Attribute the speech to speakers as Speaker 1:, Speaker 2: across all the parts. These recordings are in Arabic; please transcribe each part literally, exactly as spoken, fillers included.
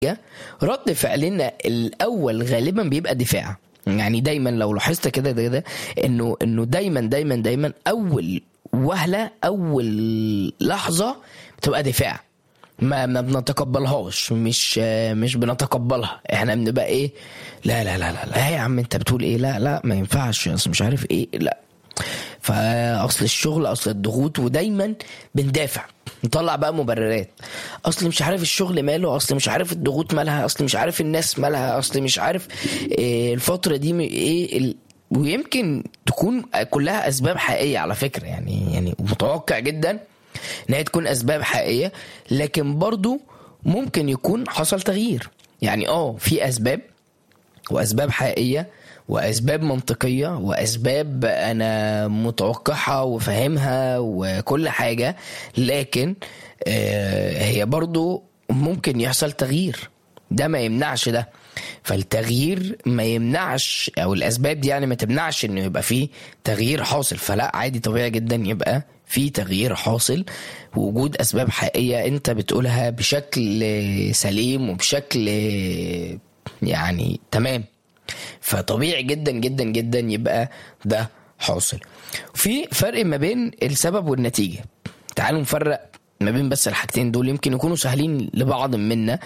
Speaker 1: النتيجة رد فعلنا الاول غالبا بيبقى دفاع. يعني دايما لو لاحظت كده ده ده انه انه دايما دايما دايما اول وهلة اول لحظة بتبقى دفاع، ما ما بنتقبلهاش، مش مش بنتقبلها. احنا بنبقى ايه، لا لا لا لا لا يا عم انت بتقول ايه، لا لا ما ينفعش، اصل مش عارف ايه، لا فاصل الشغل، اصل الضغوط، ودايما بندافع نطلع بقى مبررات. اصل مش عارف الشغل ماله، اصل مش عارف الضغوط مالها، اصل مش عارف الناس مالها، اصل مش عارف إيه الفترة دي ايه ال... ويمكن تكون كلها اسباب حقيقية على فكرة، يعني يعني متوقع جدا ان هي تكون اسباب حقيقية، لكن برضو ممكن يكون حصل تغيير. يعني اه في اسباب واسباب حقيقية واسباب منطقية واسباب انا متوقعها وفهمها وكل حاجة، لكن آه هي برضو ممكن يحصل تغيير، ده ما يمنعش ده. فالتغيير ما يمنعش، او الاسباب دي يعني ما تمنعش انه يبقى فيه تغيير حاصل. فلا عادي طبيعي جدا يبقى في تغيير حاصل، وجود اسباب حقيقية انت بتقولها بشكل سليم وبشكل يعني تمام، فطبيعي جدا جدا جدا يبقى ده حاصل. في فرق ما بين السبب والنتيجة. تعالوا نفرق ما بين بس الحاجتين دول، يمكن يكونوا سهلين لبعض منا،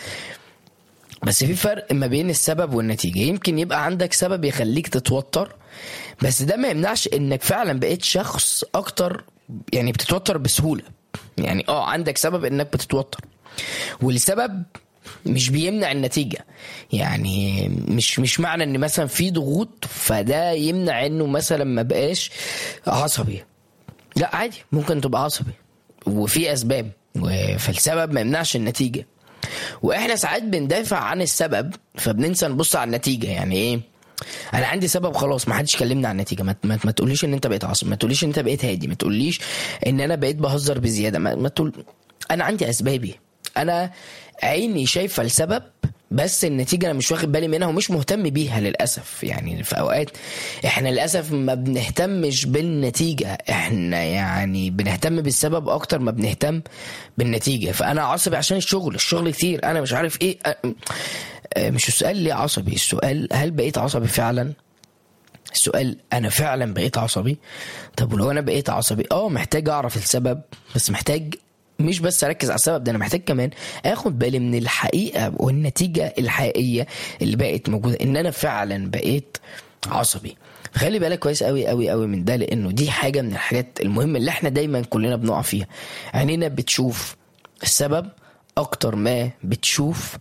Speaker 1: بس في فرق ما بين السبب والنتيجة. يمكن يبقى عندك سبب يخليك تتوتر، بس ده ما يمنعش انك فعلا بقيت شخص اكتر يعني بتتوتر بسهولة. يعني اه عندك سبب انك بتتوتر، والسبب مش بيمنع النتيجة. يعني مش مش معنى ان مثلا في ضغوط فده يمنع انه مثلا ما بقاش عصبي، لا عادي ممكن تبقى عصبي وفي اسباب، فالسبب ما يمنعش النتيجة. واحنا ساعات بندافع عن السبب فبننسى نبص على النتيجة. يعني ايه، انا عندي سبب خلاص، ما حدش كلمنا عن النتيجه، ما, ما, ما تقوليش ان انت بقيت عصبي، ما تقوليش ان انت بقيت هادي، ما تقوليش ان انا بقيت بهزر بزياده، ما, ما تقول انا عندي اسبابي، انا عيني شايفه السبب بس النتيجه انا مش واخد بالي منها ومش مهتم بيها للاسف. يعني في اوقات احنا للاسف ما بنهتمش بالنتيجه، احنا يعني بنهتم بالسبب اكتر ما بنهتم بالنتيجه. فانا عصبي عشان الشغل الشغل كتير، انا مش عارف ايه. مش السؤال ليه عصبي، السؤال هل بقيت عصبي فعلا، السؤال انا فعلا بقيت عصبي. طب ولو انا بقيت عصبي اه محتاج اعرف السبب، بس محتاج مش بس اركز على السبب ده، انا محتاج كمان اخد بالي من الحقيقة والنتيجة الحقيقية اللي بقت موجودة، ان انا فعلا بقيت عصبي. خلي بالك كويس قوي قوي قوي من ده، لانه دي حاجة من الحاجات المهمة اللي احنا دايما كلنا بنقع فيها. عينينا بتشوف السبب اكتر ما بتشوف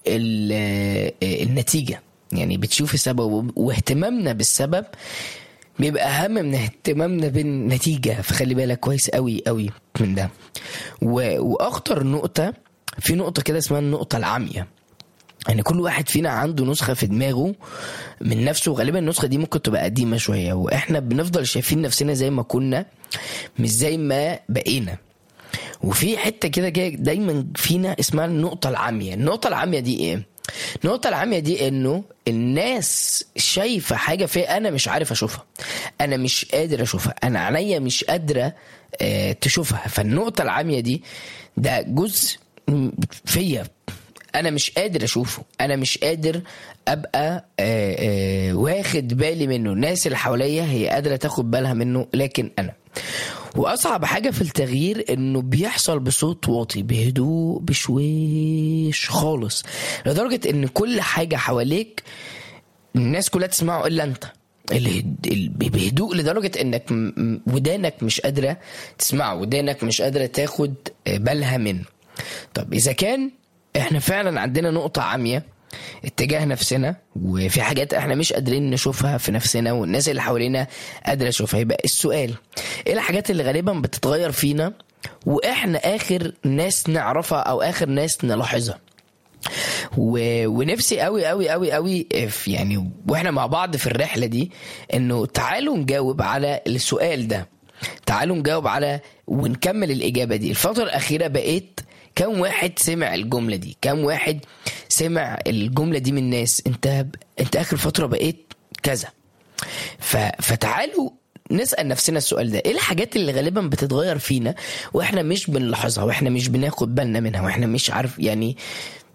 Speaker 1: النتيجة. يعني بتشوف السبب، واهتمامنا بالسبب بيبقى اهم من اهتمامنا بالنتيجة. فخلي بالك كويس قوي قوي من ده. واخطر نقطة في نقطة كده اسمها النقطة العامية. يعني كل واحد فينا عنده نسخة في دماغه من نفسه، وغالبا النسخة دي ممكن تبقى قديمة شوية، واحنا بنفضل شايفين نفسنا زي ما كنا مش زي ما بقينا. وفي حتة كده جاي دايما فينا اسمها النقطة العامية. النقطة العامية دي ايه؟ النقطة العامية دي انه الناس شايفة حاجة فيها انا مش عارف اشوفها، انا مش قادر اشوفها، انا عينيا مش قادرة اه تشوفها. فالنقطة العامية دي ده جزء فيا انا مش قادر اشوفه، انا مش قادر ابقى اه اه واخد بالي منه. الناس اللي حواليا هي قادرة تاخد بالها منه، لكن انا. واصعب حاجة في التغيير انه بيحصل بصوت واطي، بهدوء، بشويش خالص، لدرجة ان كل حاجة حواليك الناس كلها تسمعه الا انت، بهدوء لدرجة انك ودانك مش قادرة تسمعه، ودانك مش قادرة تاخد بالها منه. طب اذا كان احنا فعلا عندنا نقطة عامية اتجاه نفسنا، وفي حاجات احنا مش قادرين نشوفها في نفسنا والناس اللي حوالينا قادرة تشوفها، يبقى السؤال ايه الحاجات اللي غالبا بتتغير فينا واحنا اخر ناس نعرفها او اخر ناس نلاحظها. و... ونفسي قوي قوي قوي قوي يعني واحنا مع بعض في الرحلة دي انه تعالوا نجاوب على السؤال ده، تعالوا نجاوب على ونكمل الإجابة دي. الفترة الأخيرة بقيت كم واحد سمع الجملة دي؟ كم واحد سمع الجملة دي من الناس؟ انت انت آخر فترة بقيت كذا. ف... فتعالوا نسأل نفسنا السؤال ده، ايه الحاجات اللي غالبا بتتغير فينا واحنا مش بنلاحظها واحنا مش بناخد بالنا منها واحنا مش عارف يعني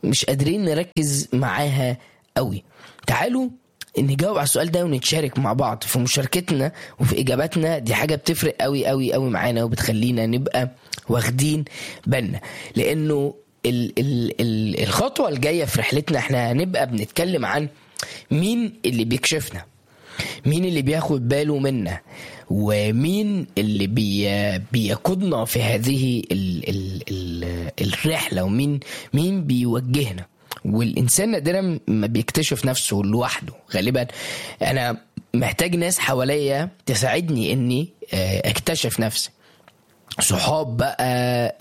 Speaker 1: مش قادرين نركز معاها قوي. تعالوا نجاوب على السؤال ده ونتشارك مع بعض في مشاركتنا وفي اجاباتنا. دي حاجه بتفرق قوي قوي قوي معانا وبتخلينا نبقى واخدين بالنا، لانه ال ال ال الخطوه الجايه في رحلتنا احنا هنبقى بنتكلم عن مين اللي بيكشفنا، مين اللي بياخد باله منا، ومين اللي بي بيقودنا في هذه ال ال ال الرحله، ومين مين بيوجهنا. والإنسان نادرا ما بيكتشف نفسه لوحده، غالبا أنا محتاج ناس حواليا تساعدني إني أكتشف نفسي، صحاب بقى،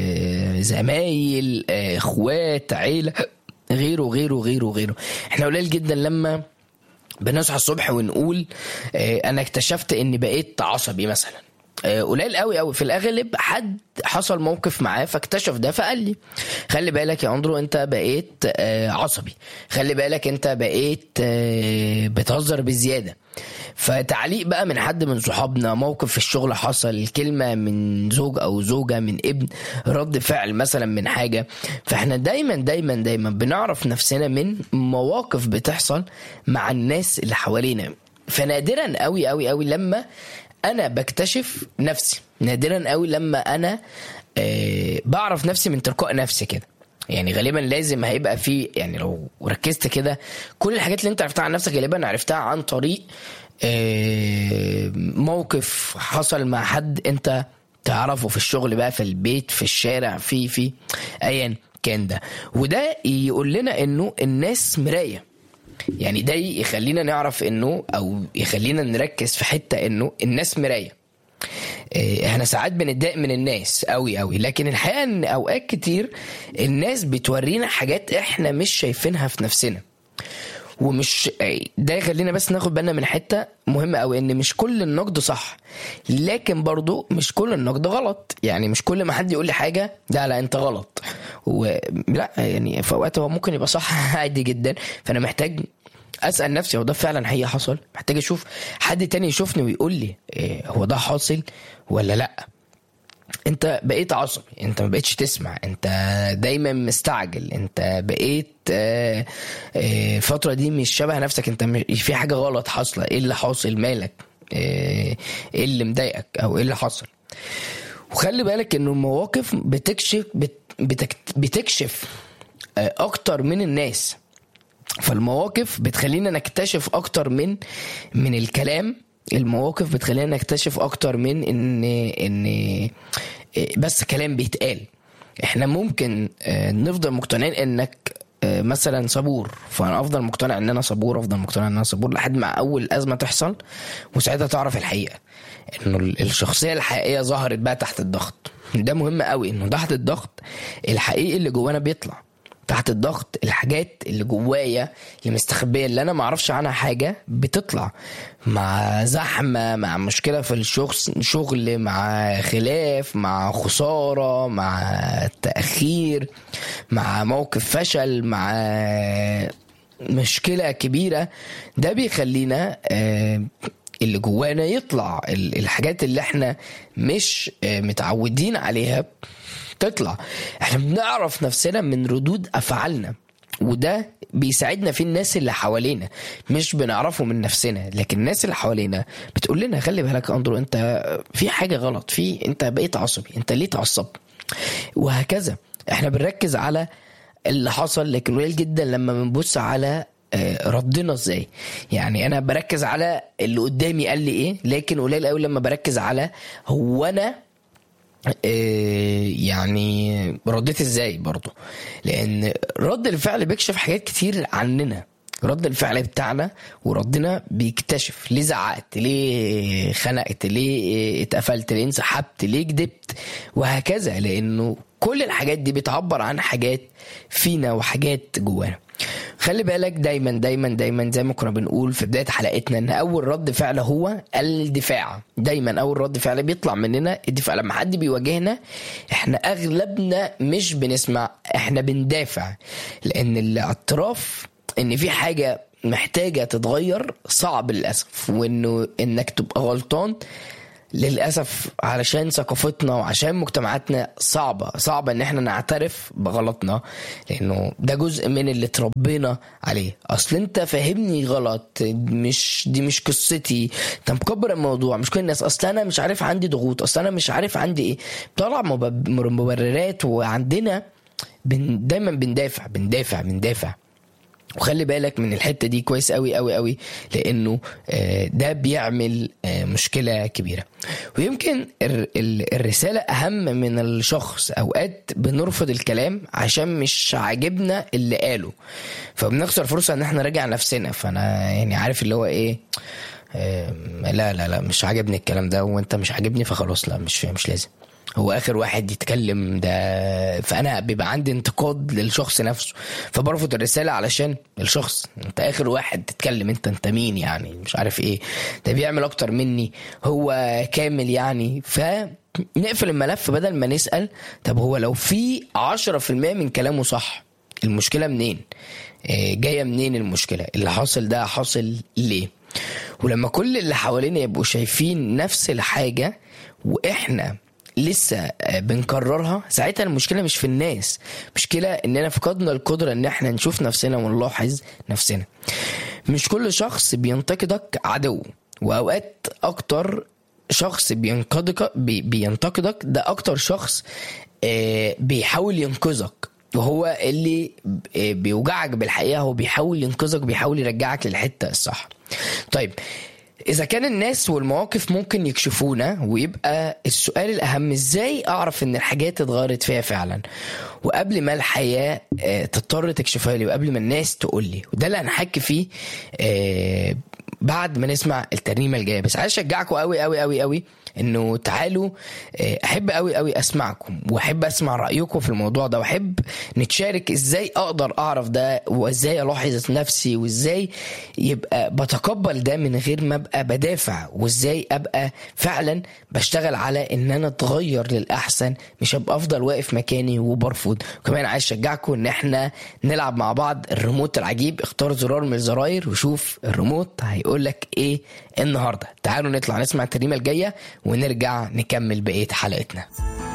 Speaker 1: زمايل، اخوات، عيلة، غيره غيره غيره غيره. احنا قليل جدا لما بنصحى الصبح ونقول أنا اكتشفت إني بقيت عصبي مثلا. قليل قوي قوي. في الاغلب حد حصل موقف معاه فاكتشف ده فقال لي خلي بالك يا اندرو انت بقيت عصبي، خلي بالك انت بقيت بتهزر بزياده. فتعليق بقى من حد من صحابنا، موقف في الشغل حصل، كلمه من زوج او زوجه، من ابن، رد فعل مثلا من حاجه. فاحنا دايما دايما دايما بنعرف نفسنا من مواقف بتحصل مع الناس اللي حوالينا. فنادرا قوي قوي قوي لما انا بكتشف نفسي، نادرا قوي لما انا أه بعرف نفسي من تلقاء نفسي كده. يعني غالبا لازم هيبقى في، يعني لو ركزت كده كل الحاجات اللي انت عرفتها عن نفسك غالبا عرفتها عن طريق أه موقف حصل مع حد انت تعرفه، في الشغل بقى، في البيت، في الشارع، في في ايا كان ده. وده يقول لنا انه الناس مراية. يعني ده يخلينا نعرف انه، او يخلينا نركز في حتة انه الناس مراية. احنا ساعات بنتضايق من الناس قوي قوي، لكن الحقيقة ان اوقات كتير الناس بتورينا حاجات احنا مش شايفينها في نفسنا. ومش ده يخلينا بس ناخد بالنا من حتة مهمة قوي، ان مش كل النقد صح، لكن برضو مش كل النقد غلط. يعني مش كل ما حد يقول لي حاجة ده لا انت غلط، ولا يعني في اوقات هو ممكن يبقى صح عادي جدا. فانا محتاج اسال نفسي هو ده فعلا حقيقة حصل؟ محتاج اشوف حد تاني يشوفني ويقول لي إيه هو ده حاصل ولا لا. انت بقيت عصبي، انت ما بقيتش تسمع، انت دايما مستعجل، انت بقيت الفترة دي مش شبه نفسك، انت في حاجة غلط حاصلة. ايه اللي حاصل؟ مالك؟ ايه اللي مضايقك او ايه اللي حصل؟ وخلي بالك انه المواقف بتكشف بتكشف اكتر من الناس. فالمواقف بتخلينا نكتشف اكتر من من الكلام. المواقف بتخلينا نكتشف اكتر من ان ان بس كلام بيتقال. احنا ممكن نفضل مقتنعين انك مثلا صبور، فانا افضل مقتنع ان انا صبور، افضل مقتنع ان انا صبور لحد ما اول ازمه تحصل، وساعتها تعرف الحقيقه انه الشخصيه الحقيقيه ظهرت بقى تحت الضغط. ده مهم قوي، انه تحت الضغط الحقيقي اللي جوانا بيطلع. تحت الضغط الحاجات اللي جوايا اللي مستخبيه، اللي انا ما اعرفش عنها حاجه، بتطلع. مع زحمه، مع مشكله في الشغل شغل مع خلاف، مع خساره، مع تاخير، مع موقف فشل، مع مشكله كبيره، ده بيخلينا اللي جوانا يطلع. الحاجات اللي احنا مش متعودين عليها تطلع. احنا بنعرف نفسنا من ردود افعالنا، وده بيساعدنا في الناس اللي حوالينا. مش بنعرفه من نفسنا، لكن الناس اللي حوالينا بتقول لنا خلي بالك اندرو انت في حاجة غلط، في انت بقيت عصبي، انت ليه تعصب، وهكذا. احنا بنركز على اللي حصل، لكن قليل جدا لما بنبص على ردنا ازاي. يعني انا بركز على اللي قدامي قال لي ايه، لكن قليل قوي لما بركز على هو انا يعني رديت ازاي برضو. لان رد الفعل بيكشف حاجات كتير عننا. رد الفعل بتاعنا وردنا بيكتشف ليه زعقت، ليه خنقت، ليه اتقفلت، ليه انسحبت، ليه كدبت، وهكذا. لانه كل الحاجات دي بتعبر عن حاجات فينا وحاجات جوانا. خلي بالك دايما دايما دايما زي ما كنا بنقول في بداية حلقتنا ان اول رد فعل هو الدفاع. دايما اول رد فعل بيطلع مننا الدفاع. لما حد بيواجهنا احنا اغلبنا مش بنسمع، احنا بندافع. لان الاعتراف ان في حاجة محتاجة تتغير صعب للأسف، وانه انك تبقى غلطان للأسف علشان ثقافتنا وعشان مجتمعاتنا صعبة صعبة ان احنا نعترف بغلطنا، لانه ده جزء من اللي تربينا عليه. اصل انت فاهمني غلط، مش دي مش قصتي، انت مكبر الموضوع، مش كل الناس، اصل انا مش عارف عندي ضغوط، اصل انا مش عارف عندي ايه، طلع مبررات. وعندنا بن دايما بندافع بندافع بندافع وخلي بالك من الحتة دي كويس قوي قوي قوي، لانه ده بيعمل مشكلة كبيرة. ويمكن الرسالة اهم من الشخص. اوقات بنرفض الكلام عشان مش عاجبنا اللي قاله، فبنخسر فرصة ان احنا نراجع نفسنا. فانا يعني عارف اللي هو ايه، لا لا لا مش عاجبني الكلام ده وانت مش عاجبني، فخلاص لا مش مش لازم هو اخر واحد يتكلم ده. فانا بيبقى عندي انتقاد للشخص نفسه، فبرفض الرسالة علشان الشخص. انت اخر واحد تتكلم، انت انت مين يعني، مش عارف ايه، ده بيعمل اكتر مني، هو كامل يعني. فنقفل الملف بدل ما نسأل طب هو لو في عشرة في المية من كلامه صح، المشكلة منين؟ جاية منين المشكلة؟ اللي حاصل ده حاصل ليه؟ ولما كل اللي حوالينا يبقوا شايفين نفس الحاجة واحنا لسه بنكررها، ساعتها المشكلة مش في الناس، مشكلة اننا فقدنا القدرة ان احنا نشوف نفسنا ونلاحظ نفسنا. مش كل شخص بينتقدك عدو، واوقات اكتر شخص بينتقدك بينتقدك ده اكتر شخص بيحاول ينقذك، وهو اللي بيوجعك بالحقيقة، هو بيحاول ينقذك، بيحاول يرجعك للحتة الصح. طيب إذا كان الناس والمواقف ممكن يكشفونا، ويبقى السؤال الأهم إزاي أعرف إن الحاجات اتغيرت فيها فعلا، وقبل ما الحياة تضطر تكشفها لي، وقبل ما الناس تقول لي. وده اللي هنحكي فيه بعد ما نسمع الترنيمة الجاية. بس عايز أشجعكم قوي قوي قوي قوي انه تعالوا، احب قوي قوي اسمعكم، واحب اسمع رأيكم في الموضوع ده، واحب نتشارك ازاي اقدر اعرف ده، وازاي الاحظ نفسي، وازاي يبقى بتقبل ده من غير ما ابقى بدافع، وازاي ابقى فعلا بشتغل على ان انا اتغير للاحسن، مش ابقى افضل واقف مكاني وبرفض. وكمان عايز اشجعكم ان احنا نلعب مع بعض الريموت العجيب. اختار زرار من الزراير وشوف الريموت هيقول لك ايه النهارده. تعالوا نطلع نسمع الترنيمة الجاية ونرجع نكمل بقية حلقتنا.